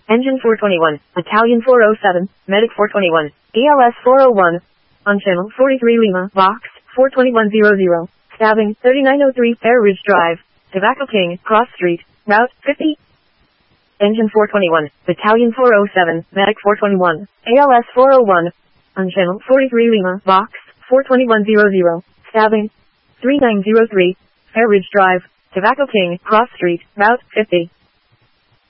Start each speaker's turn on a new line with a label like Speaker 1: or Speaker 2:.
Speaker 1: Engine 421, Battalion 407, Medic 421, ALS 401, on channel 43 Lima, Box 42100, stabbing 3903 Fair Ridge Drive, Tobacco King, Cross Street, Route 50. Engine 421, Battalion 407, Medic 421, ALS 401, on channel 43 Lima, Box 42100, stabbing 3903 Fair Ridge Drive, Tobacco King, Cross Street, Route 50.